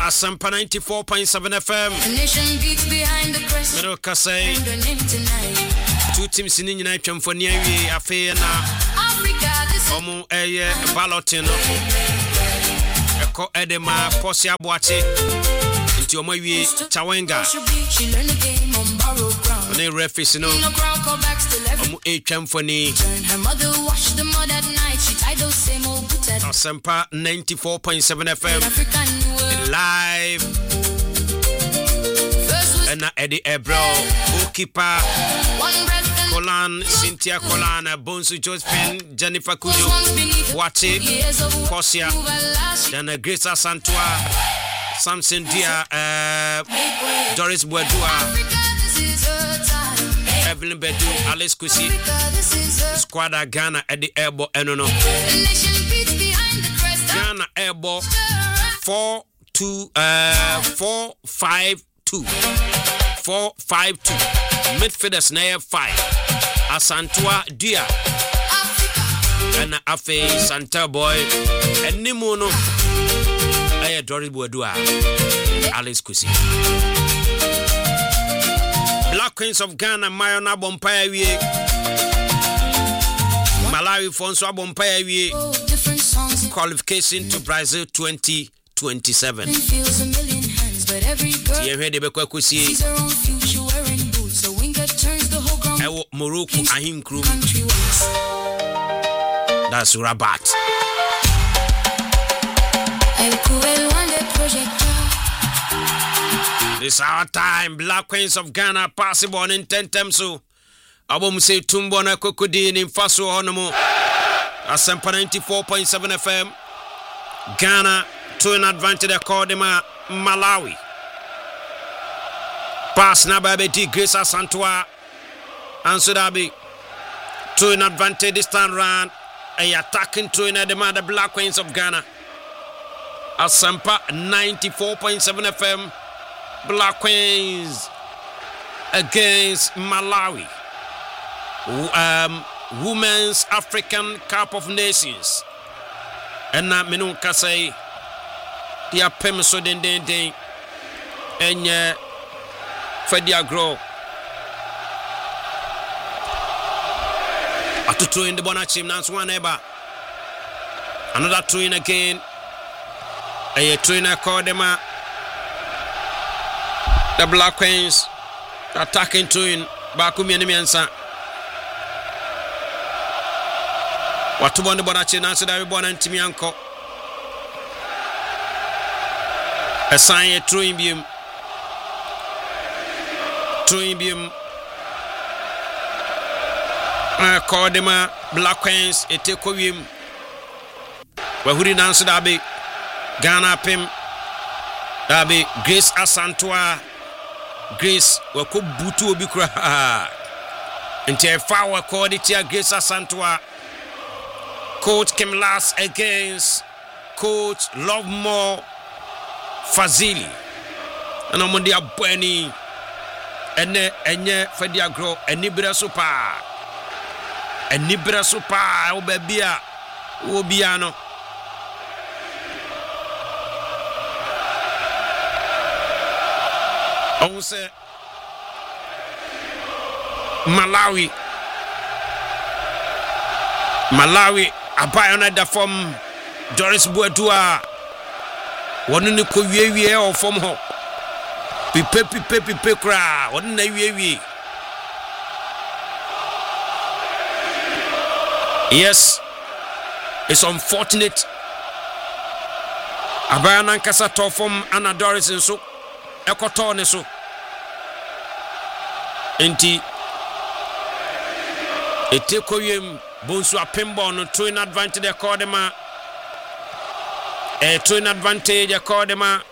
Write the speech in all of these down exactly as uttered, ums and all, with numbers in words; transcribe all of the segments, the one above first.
Asampa ninety-four point seven F M. Middle Kasai. Two teams in the United Champhonia. Afe na Omo eye ballotino. Eko edema Posia Boache. Inti omo wi Chawenga. Oni refis no. Omo e Champhonia. Asampa ninety-four point seven F M. Live. And Eddie Ebro, goalkeeper Colan, Cynthia Colan, Bonsu Josephine, Jennifer Kujo, Wati, Kosia, then Grace Santua, Samson Dia, uh, Doris Bwadua, Evelyn Bedu, Alice Kusi, Squadra Ghana, Eddie Ebo, Enono, Ghana Ebo, four two, uh, four five two. Four five two. Midfielders na five. Asantua Dia. And Afe Santa Boy. And Nimono. Aye Doris Bwadua. Alice Kusi. Black Queens of Ghana Mayona Bompire wie. Malawi Fonso Bompire wie. Qualification to Brazil twenty twenty-seven. But every girl sees her own future wearing boots. So winger turns the whole ground. Ewo Morocco Ahim Krum. That's Rabat. This our time. Black Queens of Ghana passable on in ten terms. So Abom say Tumbo na Kokodi in Faso Honomo. Asampa ninety-four point seven F M. Ghana to an advantage they call them a Malawi. Pass na baby D Grace Santua. Answer Dabi. To an advantage this time round. A attacking to in the mother Black Queens of Ghana. Asampa ninety-four point seven F M. Black Queens against Malawi. Um, Women's African Cup of Nations. And na menu kasai. Dia pem so den den den enye Fedia grow atutu in the bonachim nance one eba another two in again a trainer called them the Black Queens attacking two in bakumi enemy ansa watu bonde bonachim nance da bona ntimi anko a sign a true imbium. True imbium. I call them a Black Queens, a take of him. But who didn't answer that? Be Ghana Pim. That be Grace Asantua. Grace, we could butu bikra. Until far called it here, Grace Asantua. Coach came last against Coach Lovemore Fazili and I'm on the abweni and enye Fedia grow and Nibra Super and Nibra Super Obebia Obiano on say Malawi Malawi abayana da from Doris Bwadua. One in the Kowie or from home. Pipe, pipe, pipe, cry. One in the Wee. Yes, it's unfortunate. Abayana Kasa Tofum Anna Doris and so. Ekotone so. Enti. Ete Koyem Bonsu a Pimbo no two in advantage they call them a A twin advantage, I call them a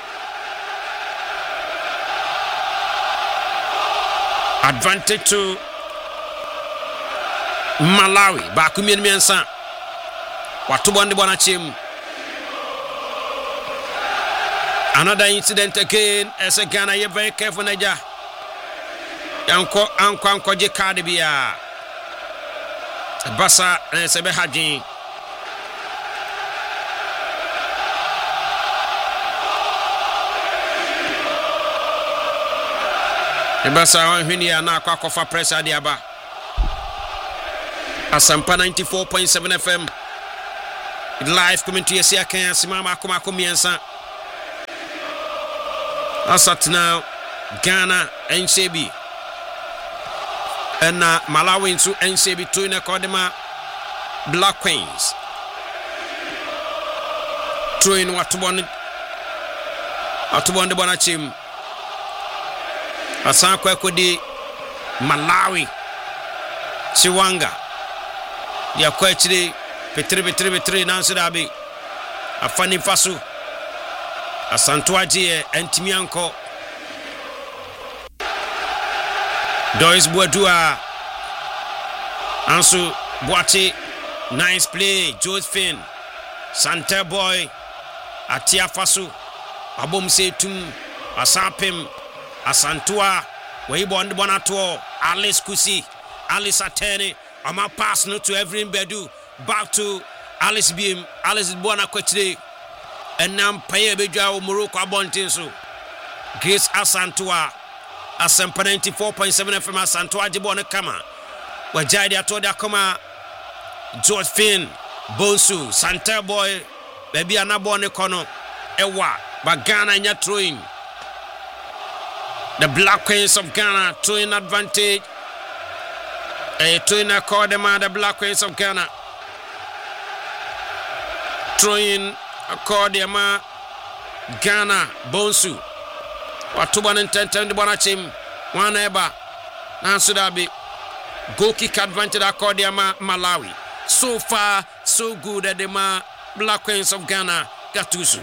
advantage to Malawi. Bakumi and Miansa. What to one the Bonachim. Another incident again as a Ghana. You're very careful, Naja. Uncle Uncle Uncle Jacadibia Bassa and Sebehaji. Ebasa hwini ya na akwa kofa pressure de aba. Asampa ninety-four point seven F M. Live commentary esi akan asimama akoma akomiensa. Asat now Ghana N C B. And uh, Malawi into N C B to in a Kodima Black Queens. Throwing what to one at one the Bonachim. Asankwe Kodi Malawi Siwanga. Ya kwechiri Petri Petri Petri Nancy Dabi. Afani Fasu. Asantuaji Entimianko. Doris Boadua. Ansu Boati. Nice play. Josephine. Santa Boy. Atia Fasu. Abom Setum. Asapim. Asantua. Weibo and Bonato. Alice Kusi. Alice Atene. Ama pass no to every Bedu. Back to Alice Beam. Alice Bona Kwechide. And now Paye Beja Morocco Abontinsu. Grace Asantua. Asampa ninety-four point seven F M Asantua Jibona Kama. Wajadi Atoda Kama. George Finn. Bonsu. Santa Boy. Baby Anabone Kono. Ewa. But Ghana in your throwing. The Black Queens of Ghana throwing advantage. A throwing a Kodema, the Black Queens of Ghana. Throwing a Kodema. Ghana. Bonsu. Watuban and ten ten the Bonachim. One eba. Nansudabi. Goal kick advantage Kodema Malawi. So far, so good at the ma Black Queens of Ghana. Gatusu.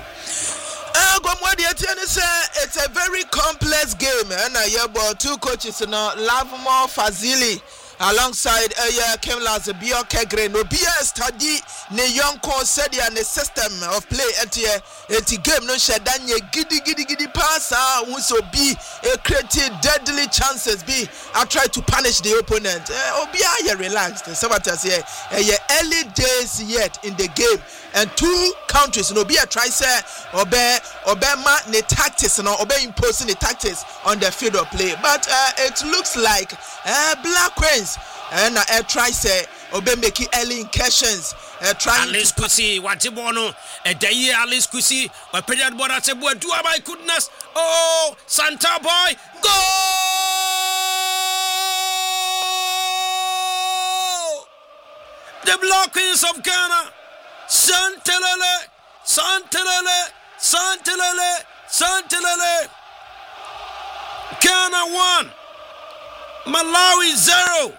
It's a very complex game, and I have two coaches now, Lavmo Fazili, alongside Aya Kemla Zabio Kegre. No be a study, ne young said and the system of play at the game. No shadanya giddy giddy giddy pass. Ah, so be a created deadly chances. Be I try to punish the opponent. Oh, be I relaxed. Sabatas here. Early days yet in the game. And two countries, no be a try say obey Obama ne tactics no obey imposing the tactics on the field of play. But uh, it looks like uh, Black Queens and uh, try say obey making early incursions. Uh, trying Alice Kusi, what you want? A day Alice Kusi, a period border say, "Boy, do my goodness! Oh, Santa Boy, go!" The Black Queens of Ghana. Santelele, Santelele, Santelele, Santelele. Ghana one, Malawi zero.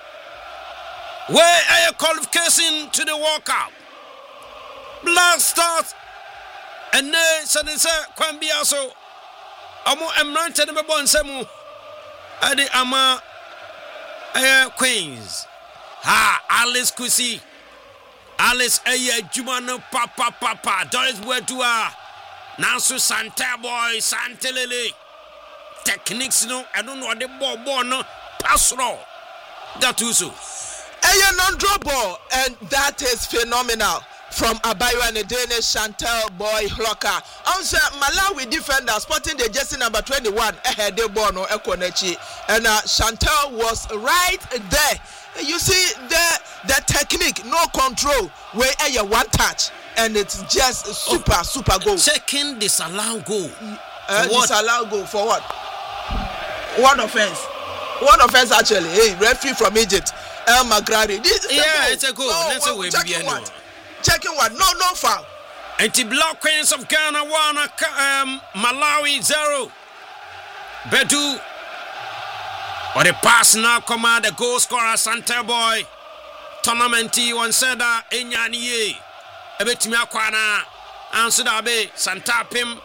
Where are you qualification to the World Cup? Black Stars and they said they say Kwambiaso. Amo Emrante de Bonsemu. Adi Ama Queens. Ha, Alice Kusi. Alice Eye Jumano Papa Papa Doris Boadua Nansu Santa Boy Santelele techniques no I don't know what the ball ball no pass roll Gatuso Eye non-draw ball and that is phenomenal from Abayo and the Danish Chantal Boy Hloka. Also Malawi defender spotting the jersey number twenty-one ahead the ball no Ekonechi and uh, Chantal was right there. You see the the technique, no control, where a one touch, and it's just super oh, super goal. Checking disallow goal. Uh, disallow goal for what? One offense. One offense actually. Hey, referee from Egypt, El Magrari. This is yeah, a it's a goal. Oh, That's well, a way. checking what? Checking what? No, no foul. Anti-Black Queens of Ghana one, um, Malawi zero. Bedu. Or the pass now come out the goal scorer Santa Boy. Tournament one said that Enyani. A bit me akwana. Answer that be Santa Pim.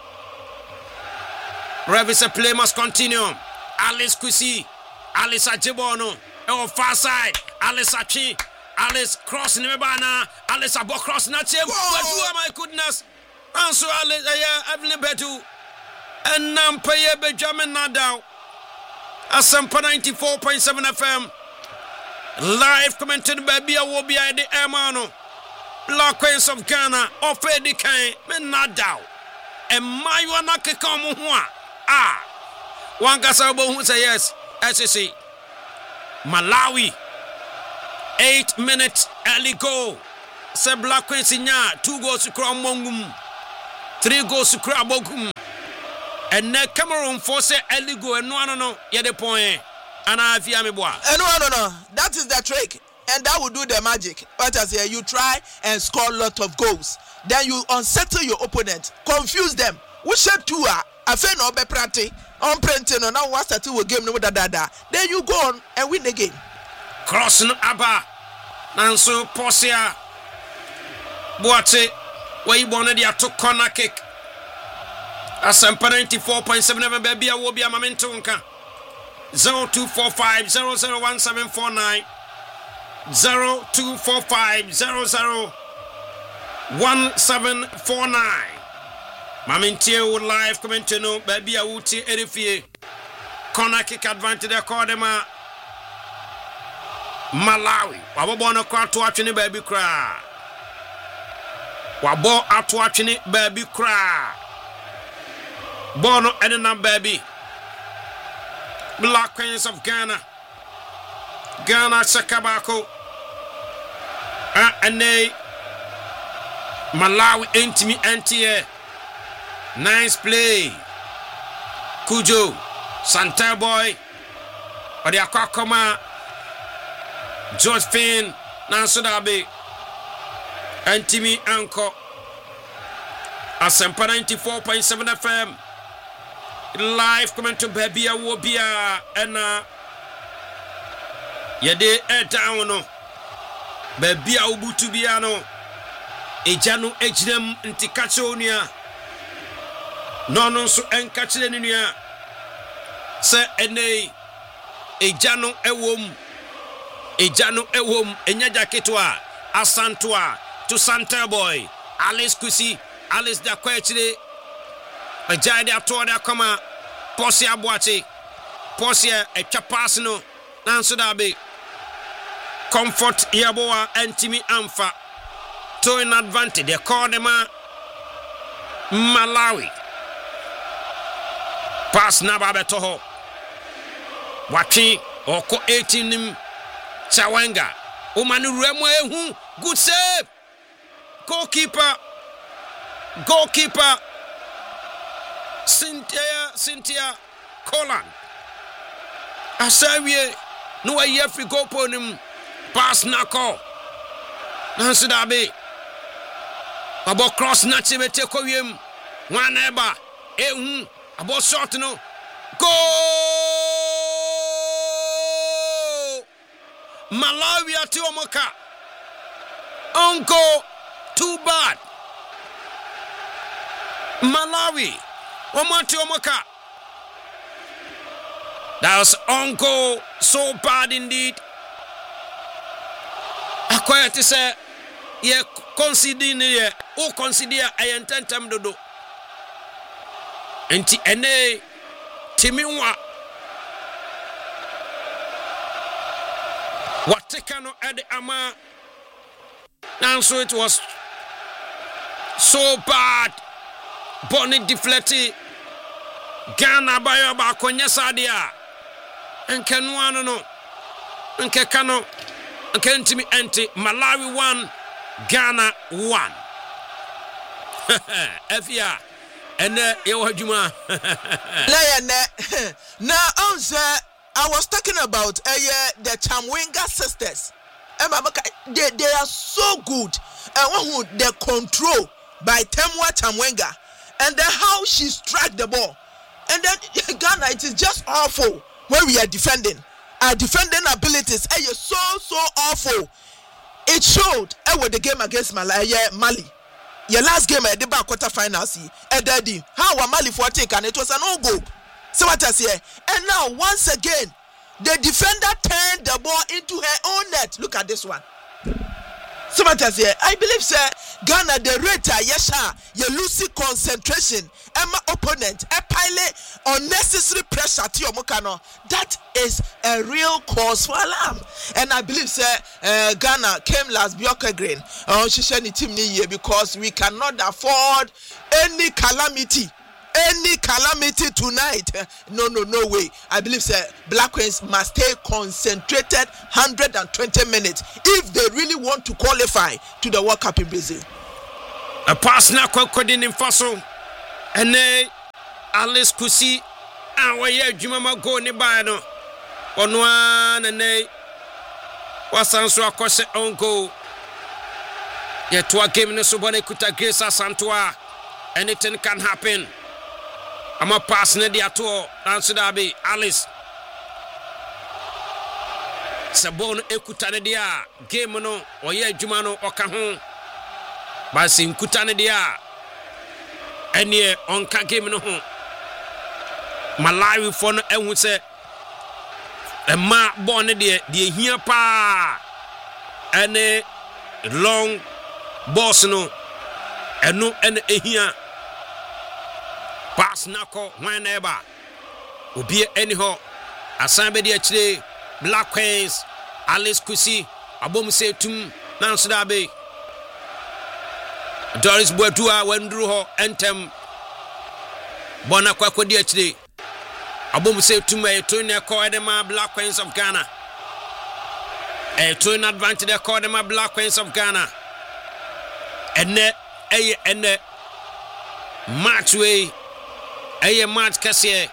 Revis play must continue. Alice Kusi. Alice Ajibono. Oh, far side. Alice Achi. Alice cross in the bana. Alice Abo cross not him. But my goodness. Answer Alice. Yeah, Evelyn Bedu. And Nampaye Benjamin Nadal. Asampa ninety-four point seven F M. Live commented by Bia Wobia de Emano. Black Queens of Ghana. Offer the kind. Men not doubt. And my one come one. Ah. One Gasabo who say yes. S S C. Malawi. Eight minutes early goal. Se Black Queens Inya. Two goals to Kra Mongum. Three goals to Kra Bogum. And then Cameroon force early goal. And no, no, no. Yeah, the point. And I have Yami Bois. No, no, no. That is the trick. And that will do the magic. But as here, you try and score a lot of goals. Then you unsettle your opponent. Confuse them. We shape two are. I feel no be prati. On printing on now what's that two game no da da da. Then you go on and win the game. Crossing Abba. Nanso Posia. Boate. Where you wanted your two corner kick. Asampa ninety-four point seven baby I will be a momentum. zero two four five zero zero one seven four nine zero two four five zero zero one seven four nine. Mamintie would live comment to know baby I would see Erifie. Corner kick advantage the Cordema Malawi. Wabono kwa to watching baby cry. Wabo at watching baby cry. Bono Edna baby. Black Queens of Ghana. Ghana Sakabako. Uh, and they Malawi Intimi Antie. Nice play. Kujo. Santa Boy. Odiakakoma. George Finn. Nansudabe. Antimi Anko. Asempa ninety-four point seven F M. Live comment to baby a wobia and uh yede e down no baby a ubutu bia no ejanu ejinem ntikachonia no no so enkachire nua se ene ejanu ewom ejanu ewom enya jaketwa asantoa to Santa Boy Alice Kusi Alice da kwachire a jade ato da kama Posia Boate Posia a chapasino nanso da be Comfort Yaboa Antimi Amfa to an advantage they call them Malawi pass naba betoho Waki oko eighteen nim Chawenga Umanu Remo ehu good save goalkeeper goalkeeper Cynthia Cynthia Colin Asawie no a year free go pon him pass nako Nancy Dabe abo cross na chibete ko wiem one eba ehun abo shot no go Malawi ati omoka Uncle too bad Malawi Omati Omoka. That was Uncle so bad indeed. Akwaya to say, ye consider ye, o consider I intend them to do. Enti ene timiwa. What tekano ede ama. And so it was so bad. Bonnie deflected. Ghana bayo ba konya sadia enke no ano no enke kano enke ntimi enti Malawi one Ghana one Efia ene ye wadwuma na ye ne na onse I was talking about uh, the Chamwenga sisters they, they are so good and uh, the control by Temwa Chamwenga and then how she struck the ball. And then Ghana, it is just awful when we are defending. Our defending abilities are so so awful. It showed uh, with the game against Mali. Uh, Mali. Your last game at the back quarter final, see, Daddy. How were Mali for take and it was an all goal. So what I say, and now once again, the defender turned the ball into her own net. Look at this one. So what I say, I believe, sir, Ghana the rate, yesha, you lose concentration, and my opponent, a pilot unnecessary pressure to your mokano. That is a real cause for alarm. And I believe, sir, uh, Ghana came last Bioka Green on Shishani team here because we cannot afford any calamity any calamity tonight. No, no, no way. I believe sir, Black Queens must stay concentrated one hundred twenty minutes if they really want to qualify to the World Cup in Brazil. A pass now coding in Fossil and they Alice Kusi and where you Jumama go nearby no on one and they was answer across the own goal. Yet to a game in the Subane Kuta Grace Santua. Anything can happen. I'm a pass near the ato. Answer that be Alice. Sabon ekutane dia game no oye adwuma no oka ho ba sin kutane dia ene onka game no ho Malawi for no ehu se e ma ball ne de de hia pa ene long boss no eno ene ehia pass nako whenever obi anyhow asan be de akire Black Queens, Alice Kusi, Abom Setum, Nansudabe, Doris Boatua, Wendruho, Entem, Bonaquaco Diachde, Abom Setum, a twin Coedema, Black Queens of Ghana, a twin advantage Coedema, Black Queens of Ghana, and net a and a matchway, a match Cassier,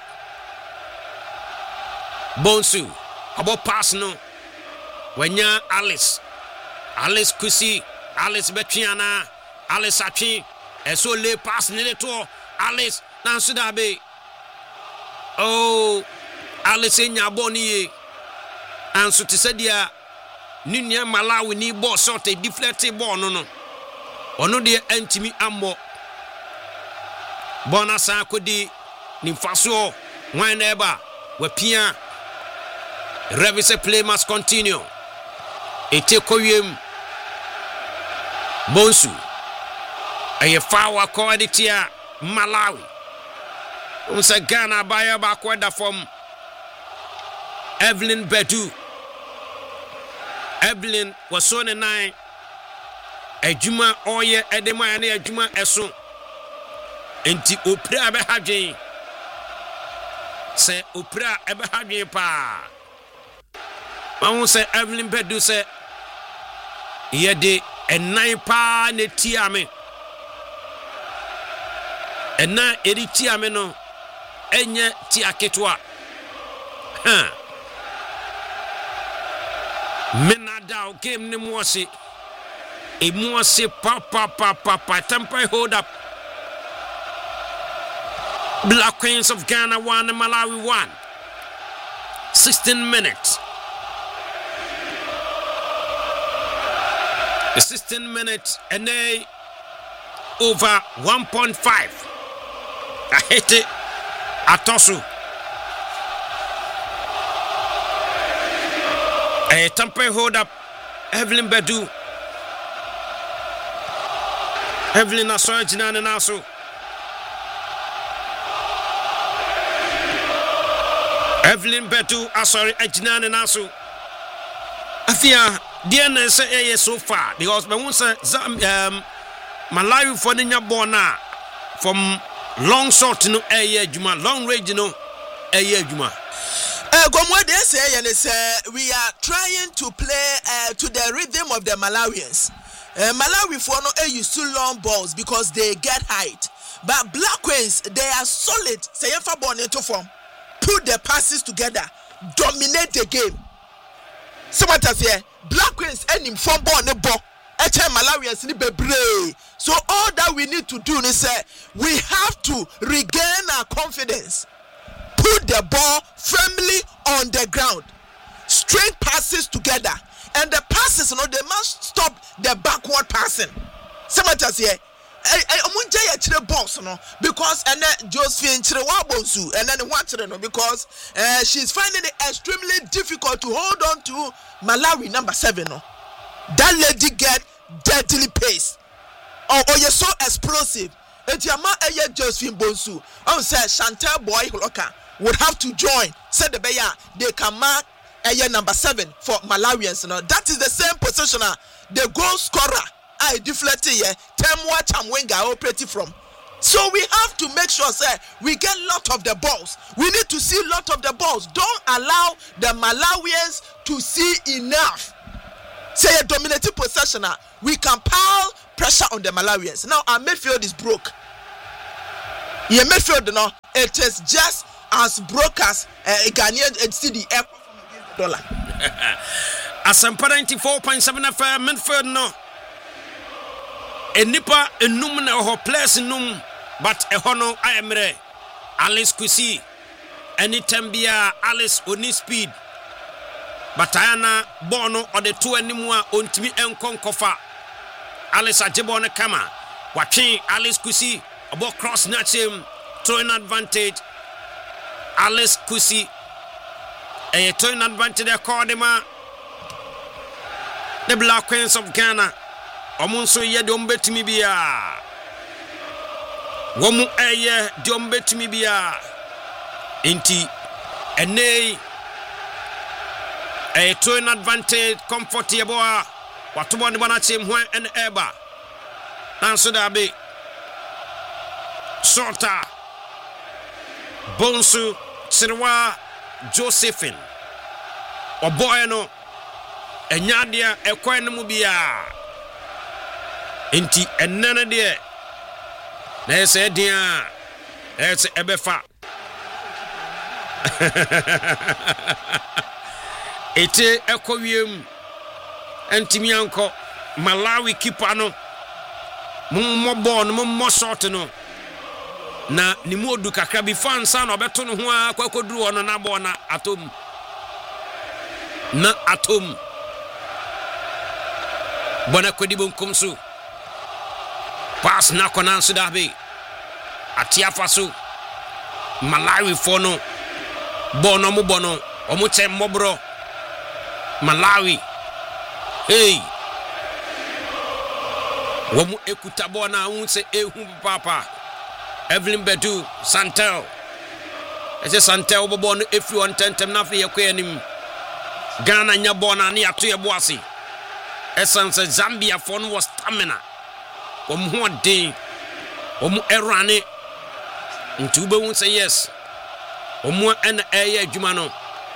Bonsu. About pass no when ya Alice Alice Kusi Alice Betriana Alice Achi and so lay pass near to Alice Nansudabe. Oh Alice in your boni and so to say dear Ninya Malawi ni ball sort a deflected ball no no or no dear entimi ammo Bonasa Kodi Nimfaso whenever we pia Revise play must continue. Ete koyem Bonsu. Aye fawa koaditia Malawi. Unsa Ghana baya bakwada from Evelyn Bedu. Evelyn was on a nine. Ejuma oye edema ane ejuma esu. Enti opra abe hadwen. Se opra abe hadwen pa. I won't say Evelyn Bedu say, yeah, de a nine pa ne tiame. And now, Edi tiame no, enya tiaketwa. Huh. Menadao game ne mwasi. E mwasi pa pa pa pa pa. Tempai hold up. Black Queens of Ghana one and Malawi one. sixteen minutes. sixteen minutes and they over one point five. I hit it. Atosu. A temper hold up. Evelyn Bedu. Evelyn Naso Jinan Naso. Evelyn Bedu. Ah, sorry, Jinan Naso. Afia. Dear say so far because my one say um Malawi for the borna from long shot no air juma long range no air juma. Uh, what they say and say we are trying to play uh, to the rhythm of the Malawians. Uh, Malawi for no air use too long balls because they get height, but Black Queens they are solid. Say if I born into form, put the passes together, dominate the game. So what I say, Black Queens and him from born the ball. H M Malawians ni bebre. So all that we need to do is say we have to regain our confidence. Put the ball firmly on the ground. Straight passes together. And the passes, you know, they must stop the backward passing. So what I say, I I chire boss no because and then Josephine chire wa bonsu and then what chire no because uh, she's finding it extremely difficult to hold on to Malawi number seven no. That lady get deadly pace. Oh, oh you're so explosive. And your ma eye Josephine bonsu. Oh say Chantel boy Holoka would have to join. Said the Beya they can mark eye number seven for Malawians no. That is the same positioner, the goal scorer. I deflected here. Temwa Chamwenga operating from So we have to make sure say we get lot of the balls. We need to see lot of the balls. Don't allow the Malawians to see enough. Say a dominating possession, we can pile pressure on the Malawians. Now our midfield is broke. Your midfield, no, it is just as broke as a uh, Ghanaian and city dollar. Asampa ninety-four point seven F M midfield no. Enipa enum na ho place num but eho no ayemre. Alice Kusi anytime bia Alice oni speed. But ayana bono or the two anymore ontimi enkonkofa. Alice ajebo ne kama. Watching Alice Kusi about cross snatch him throwing advantage. Alice Kusi a throwing advantage they call them the Black Queens of Ghana. Omunso ye de ombetimi bia. Womu eye de ombetimi bia. Inti ene a throwing advantage comfortable. Watubo ni bana chim hwan en eba. Nanso da be. Sorta Bonsu Sirwa Josephine Oboy no Enyadia ekwan mu bia enti enana de na ese dia ese ebefa ete ekowiem entimi anko Malawi keeper no mummo ball no mummo shot no na ni modu kakra bi fansa na obeto no ho a kwakoduru ono na ball na atom na atom bona kodi bonkum so pass na kona so dabe atiafa so Malawi fo no bono mo bono omo che mbobro Malawi hey womu ekuta bona unse ehu papa Evelyn Bedu Santel ese Santel bobo no efi on tentem na fe yakwanim Ghana nya bona na yato yeboase essence Zambia for no was stamina omu ho den omu erane nti ube won say yes omu en eye adwuma no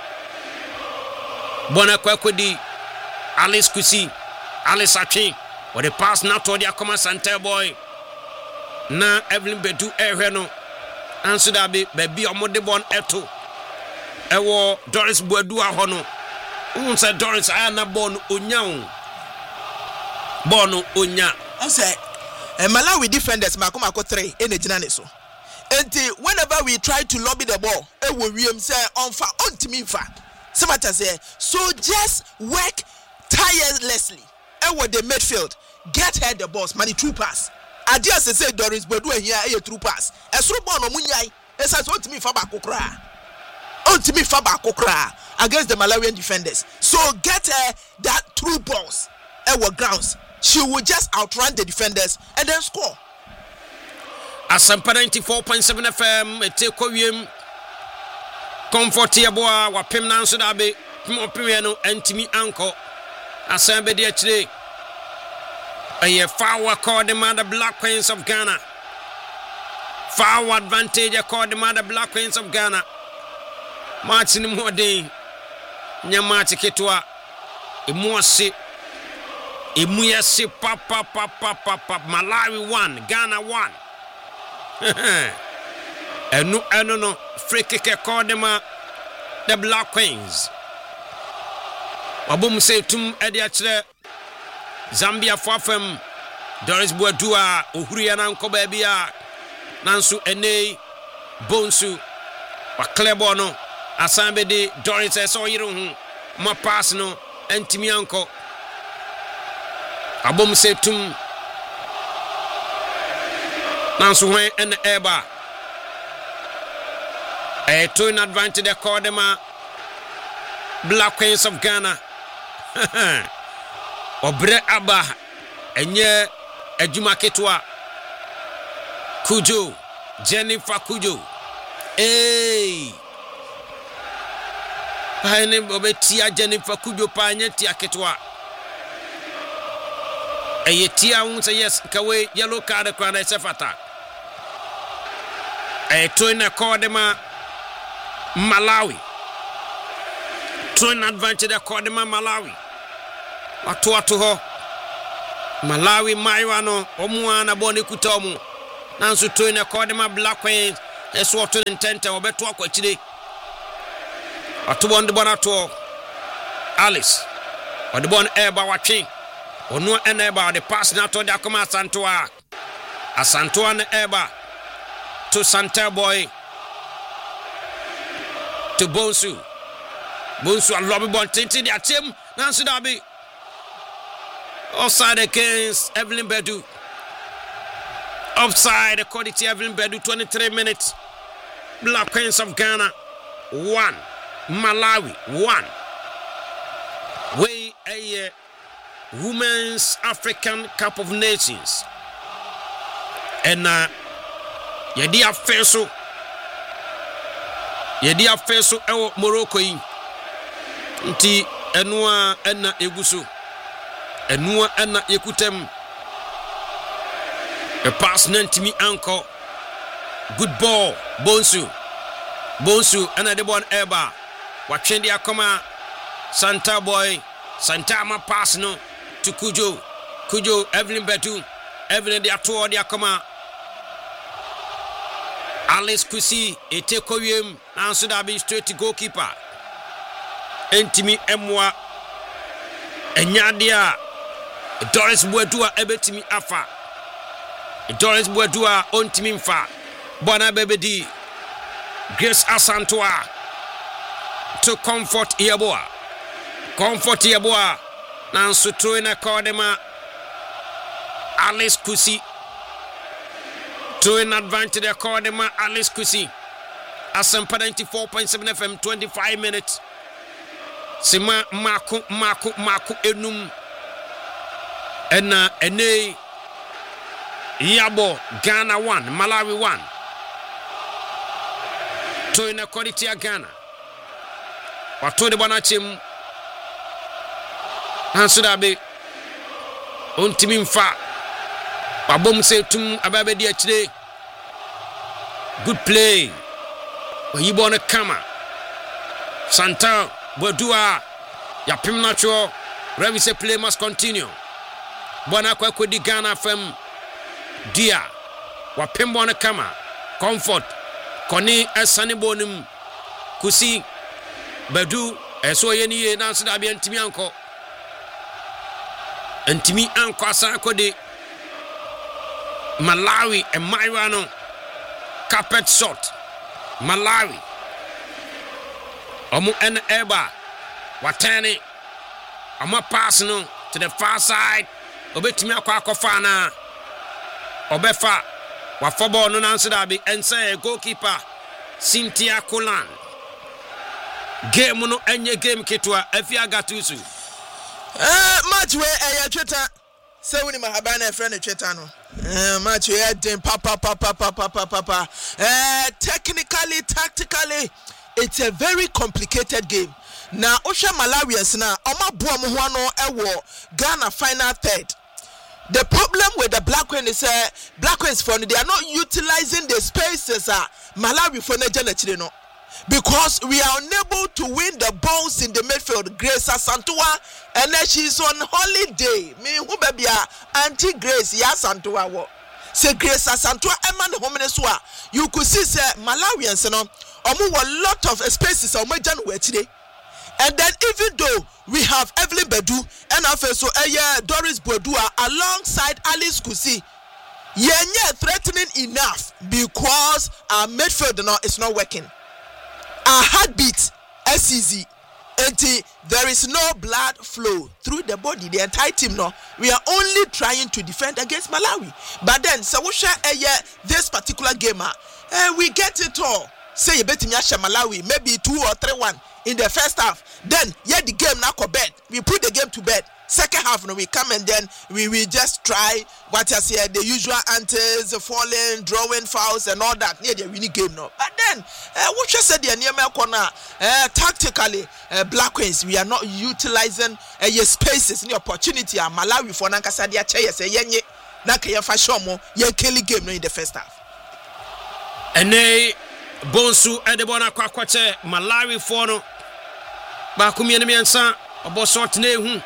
bona kwakodi Alice Kusi Alice Achi or the pass now to the Akoma Santel boy na Evelyn Bedu ehwe no anso da be baby omode bon eto ewo Doris Boadu aho no un say Doris ayana bon onyaun bon onya I say Malawi defenders makoma ko three ene gina ne so enti whenever we try to lobby the ball ewo wiem say onfa ontimi fa semata say so just work tirelessly ewo the midfield get her the balls money true pass Adia se say Doris Boadu here a true pass. Esro ball no munyai. Esa so ontimi fa ba kokra. Ontimi fa ba kokra against the Malawian defenders. So get her that true balls. Ewo grounds. She will just outrun the defenders and then score. Asampa ninety-four point seven F M eteko wiem. Comfortable wa pem nanso da be. Mo pem no antimi anko. Asambe de akire. A foul called the mother Black Queens of Ghana. Foul advantage called the mother Black Queens of Ghana. Martin Mode Nyamati Ketwa Imuasi Imuyasi Papa Papa Papa Malawi one, Ghana one. And no, I don't know. Free kick called them the Black Queens. Abum say tum Ediatre. Zambia Fafem Doris Boadu Uhuriya na nko ba bia nanso ene Bonsu wa Clebo no asambe de Doris eso yire hu ma pass no antimi anko abom setum nanso when en eba e to in advantage de call them Black Queens of Ghana Obre aba enye adwuma ketwa Kujo Jennifer Kujo eh Paine obetia Jennifer Kujo pa anya tia ketwa Eyetia un say yes kawe yellow card kwa na sefata a twin accordema Malawi. Twin advantage accordema Malawi. Watu watu ho. Malawi Maiwano, Omuana Boni Kutomu. Nansu twin accordema Black Queens. Esu watu intente wabetu wako chidi. Watu bondi bonato. Alice. Wadu bon eba wachi. Onua eneba the pass na to da koma Asantua. Asantua na eba to Santa Boy to Bonsu. Bonsu a lobby bon tinti dia team Nancy Dabi. Offside against Evelyn Bedu. Offside according to Evelyn Bedu. Twenty-three minutes. Black Queens of Ghana one. Malawi one. We a uh, Women's African Cup of Nations. And uh, yedi afeso yedi afeso ewo Morocco yi. Nti enua ena eguso. Enua ena yekutem. A pass nantimi anko. Good ball. Bonsu. Bonsu ena de bon eba. Watchendi akoma Santa Boy. Santa ma pass no to Kujo. Kujo Evelyn Betu. Evelyn de atoa de akoma. Alice Kusi ete koyem Nancy Dabi straight to goalkeeper. Entimi emwa enyadia Doris Bwadua ebetimi afa. Doris Bwadua ontimi mfa. Bona bebedi Grace Asantua to Comfort Yeboah. Comfort Yeboah Nancy Truina Kodema Alice Kusi to an advantage according to Alice Kusi. Asampa ninety-four point seven F M, twenty-five minutes. Sima Maku Maku Maku Enum Ena Ene Yabo Ghana one, Malawi one. To an quality Ghana. Wato de Bonachim Hansudabe Untimimfa. Babom say tum ababedi achide. Good play. Oyibona kama. Santa Bodua. Ya pim nacho. Revi say play must continue. Bona kwa kodi Ghana fem. Dia. Wa pim bona kama. Comfort. Koni esani bonim. Kusi. Bedu. Eso yeni ye Nancy Dabi ntimi anko. Ntimi anko asa kodi. Malawi and Maiwano carpet shot. Malawi Omu en eba Watani Oma pass no to the far side. Obetimi akwa akofana Obefa Wafobo no Nancy Dabi and say goalkeeper Cynthia Kulan. Game no enye game kitwa Efia Gatusu. Eh match we eh Twitter. Say when my habana friend Twitter no. Uh, match here then papa papa papa papa papa. Uh, technically, tactically, it's a very complicated game. Now, Osha Malawians now, Oma Buamuano Ewo Ghana final third. The problem with the Black Queen is uh, Black Queens for they are not utilizing the spaces. Uh, Malawi for the no. Because we are unable to win the balls in the midfield. Grace Asantua, and then she's on holiday. Me who baby Auntie Grace Yasantua wo. Say Grace Asantua eman homeneswa. You could see say Malawians no omu a lot of spaces on my January today. And then even though we have Evelyn Bedu and also uh, Doris Bwadua alongside Alice Kusi, yenye threatening enough because our midfield no is not working. Our heartbeat S E Z until there is no blood flow through the body. The entire team no, we are only trying to defend against Malawi. But then so we share uh, this particular game, uh, we get it all. Say you bet me Malawi maybe two or three one in the first half. Then yeah the game now go bed. We put the game to bed. Second half, no, we come and then we we just try what I say the usual antes, falling, drawing fouls and all that. Near the winning game now. But then, uh, what you said the near corner, uh, tactically, uh, Black Queens, we are not utilizing uh, your spaces in the opportunity. Uh, Malawi for Nankasadia Chaya say yenye Nakaya Fashomo, ye Kelly game no in the first half. ene bonsu ede bona kwa kwache Malawi fo no ba kumie ne miensa obo sort na ehu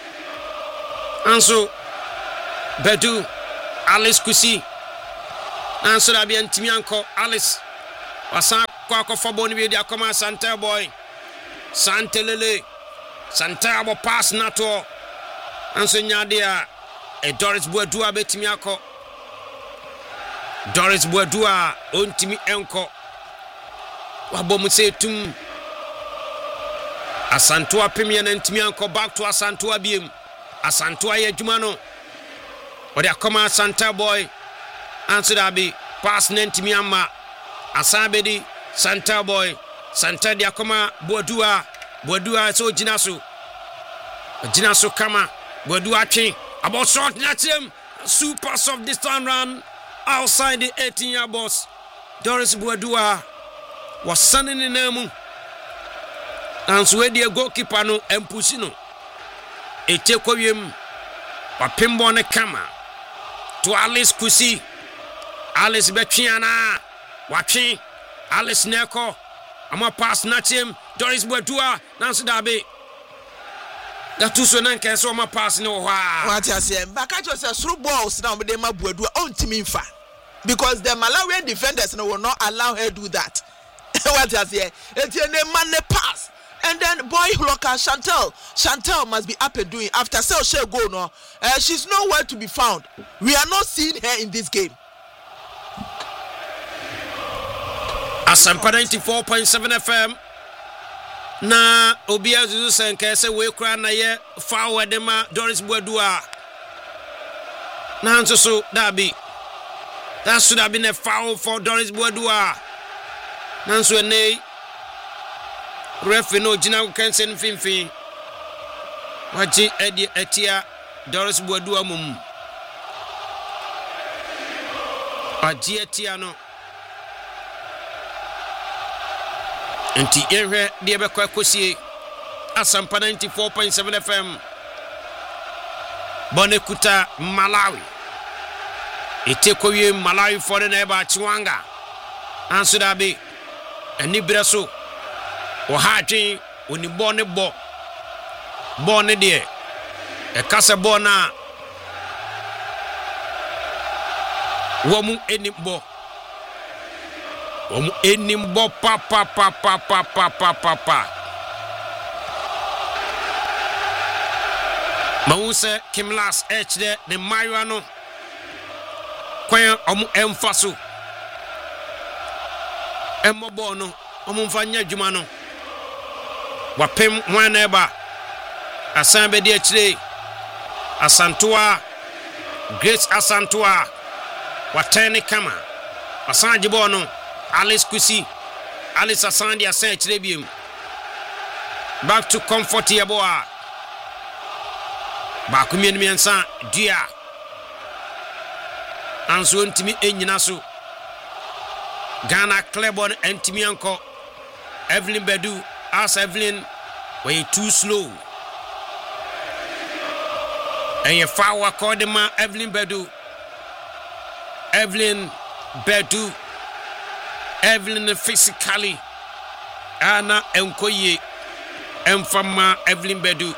anso Bedu Alice Kusi anso da bia ntimi anko Alice wasa kwa kwa fobo ni bi dia koma Santa boy Santelele Santa bo pass nato anso nyade a e Doris Buadua betimi akọ Doris Buadua ontimi enko wabo mu setum Asantua pemia na ntimi anko back to Asantua biem Asantua ye adwuma no odi akoma Santa boy anso da bi pass na ntimi amma asabedi Santa boy Santa dia akoma Buadua Buadua so jinaso jinaso kama Buadua twen about short natem super soft this time run outside the eighteen yard box. Doris Buadua was sending in them and so the goalkeeper no empushi no e take him papimbo ne kama to Alice Kusi Alice betwiana watwe Alice Neko ama pass natem Doris Buadua nanso dabe that two so nan can so ma pass no wa what you say back at yourself through balls now with them Buadua on team fa because the Malawian defenders no will not allow her do that. What you say it's a man pass and then boy local Chantal Chantal must be up and doing after sell she go no uh, she's nowhere to be found. We are not seeing her in this game. Asampa ninety-four point seven F M na obia zuzu senke se we kra na ye foul de ma Doris Buadua na nso so dabi that should have been a foul for Doris Buadua na nso ne referee no gina kensen finfin waji edi etia Doris Buadua mum waji etia no Enti ewe die be kwa kosie Asampa ninety-four point seven F M Bonekuta Malawi Eteko wie Malawi for na eba Chiwanga anso da be ani breso wo haatwe oni bone bo bone de e kasa bona wo mu eni bo Omu enimbo pa pa pa pa pa pa pa pa pa Mause Kimlas H de ne Mariano Kwen omu emfaso Emmo bono omu mfanya dwuma no Wapem hwan eba Asan be de akire Asantua Grace Asantua Watene kama Asan jibono Alice Kusi Alice Asandi asan chire back to comfort here boy ba kumien miensa dia anso ntimi enyina so Ghana Clebon ntimi anko Evelyn Bedu as Evelyn way too slow and you foul according ma Evelyn Bedu Evelyn Bedu Evelyn physically Anna Enkoye Enfama Evelyn Bedu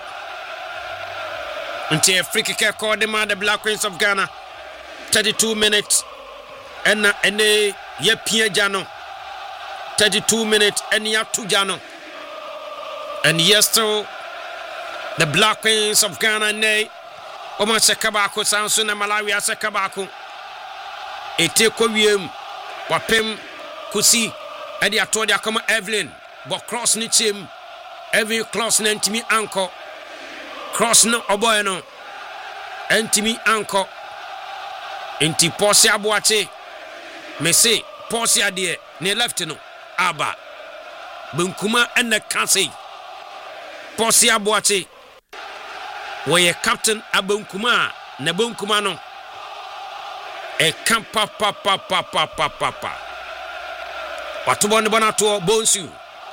until free kick called them the Black Queens of Ghana thirty-two minutes and ene ye pia jano thirty-two minutes and ya two jano and yes to the Black Queens of Ghana ne Oma Sekabako Sansu na Malawi Sekabako ete ko wiem wapem Kusi edi atodi akoma Evelyn but cross ni chim every cross na ntimi anko cross no oboy no ntimi anko enti posi aboache mese posi ade ne left no aba bunkuma ene kanse posi aboache woye captain abankuma na bunkuma no e kampa pa pa pa pa pa pa pa Watubone bonato bonsu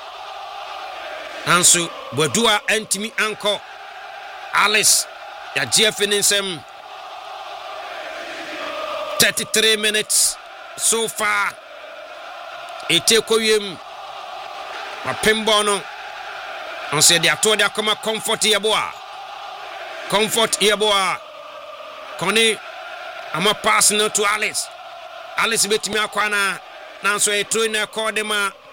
Ansu Buadua entimi anko Alice ya G F Ninsem thirty-three minutes so far ete kowiem mapembo no on se de ato de akoma comfort yeboa comfort yeboa kone ama pass no to Alice Alice betimi akwana nanso e tro na call dem a